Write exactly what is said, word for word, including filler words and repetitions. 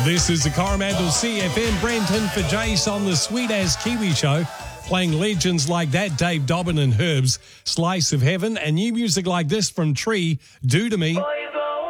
This is the Coromandel C F M. Brenton for Jace on the Sweet As Kiwi Show, playing legends like that, Dave Dobbin and Herbs, Slice of Heaven, and new music like this from Tree, Do To Me. Boy,